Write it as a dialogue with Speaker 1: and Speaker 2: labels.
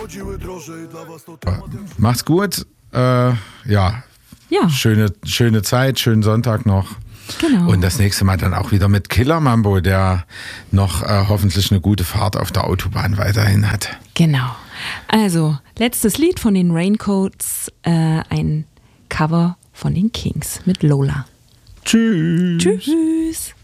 Speaker 1: Macht's gut. Ja. Schöne Zeit, schönen Sonntag noch.
Speaker 2: Genau.
Speaker 1: Und das nächste Mal dann auch wieder mit Killer Mambo, der noch hoffentlich eine gute Fahrt auf der Autobahn weiterhin hat.
Speaker 2: Genau. Also, letztes Lied von den Raincoats, ein Cover von den Kings mit Lola.
Speaker 1: Tschüss.
Speaker 2: Tschüss.